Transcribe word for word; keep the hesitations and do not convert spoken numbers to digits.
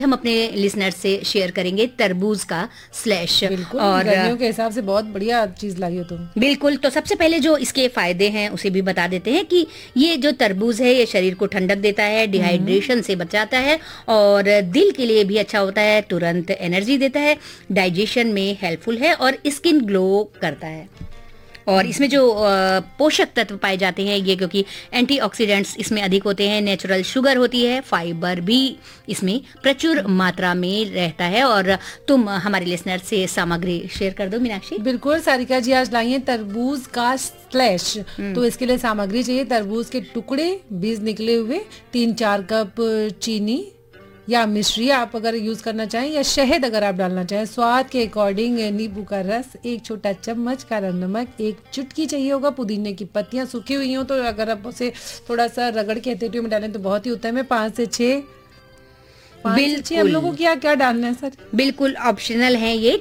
हम अपने लिसनर से शेयर करेंगे तरबूज का स्लैश। और गर्मियों के हिसाब से बहुत बढ़िया चीज लाई हो तुम। बिल्कुल, तो सबसे पहले जो इसके फायदे हैं उसे भी बता देते हैं कि ये जो तरबूज है ये शरीर को ठंडक देता है, डिहाइड्रेशन से बचाता है और दिल के लिए भी अच्छा होता है, तुरंत एनर्जी देता है, डाइजेशन में हेल्पफुल है और स्किन ग्लो करता है। और इसमें जो पोषक तत्व पाए जाते हैं ये क्योंकि एंटीऑक्सीडेंट्स इसमें अधिक होते हैं, नेचुरल शुगर होती है, फाइबर भी इसमें प्रचुर मात्रा में रहता है। और तुम हमारे लिसनर से सामग्री शेयर कर दो मीनाक्षी। बिल्कुल सारिका जी, आज लाई है तरबूज का स्लैश। तो इसके लिए सामग्री चाहिए तरबूज के टुकड़े, बीज निकले हुए, तीन चार कप चीनी या मिश्री आप अगर यूज करना चाहें, या शहद अगर आप डालना चाहें, स्वाद के अकॉर्डिंग नींबू का रस, एक छोटा चम्मच काला नमक, एक चुटकी चाहिए होगा पुदीने की पत्तियां सूखी हुई हो तो अगर आप उसे थोड़ा सा रगड़ के हथेलियों में डालें तो बहुत ही उत्तम है। पाँच से छह पाँच से छह हम लोगों को क्या क्या डालना है सर? बिल्कुल ऑप्शनल है ये।